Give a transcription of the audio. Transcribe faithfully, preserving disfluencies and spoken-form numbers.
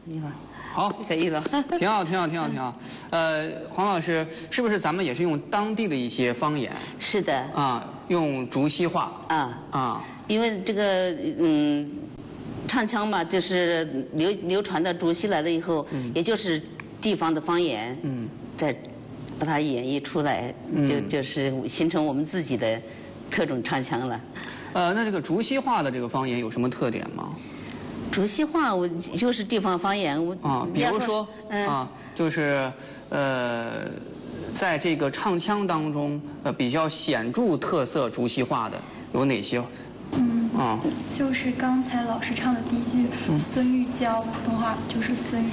你好。 好， 可以了， 挺好，挺好，挺好，挺好。呃，黄老师，是不是咱们也是用当地的一些方言？ 是的。 啊，用竹溪话。 啊啊， 因为这个嗯，唱腔嘛，就是流流传到竹溪来了以后，嗯、也就是地方的方言，嗯，再把它演绎出来，嗯、就就是形成我们自己的特种唱腔了。 呃，那这个竹溪话的这个方言有什么特点吗？ 竹溪话，我就是地方方言，我啊，比如说，嗯、啊，就是呃，在这个唱腔当中，呃，比较显著特色竹溪话的有哪些？ 嗯，啊，就是刚才老师唱的第一句，嗯、孙玉娇，普通话就是孙